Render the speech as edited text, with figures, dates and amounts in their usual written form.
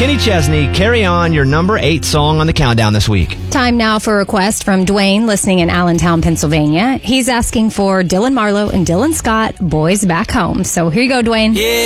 Kenny Chesney, carry on your number 8 song on the countdown this week. Time now for a request from Dwayne, listening in Allentown, Pennsylvania. He's asking for Dylan Marlowe and Dylan Scott, Boys Back Home. So here you go, Dwayne. Yeah.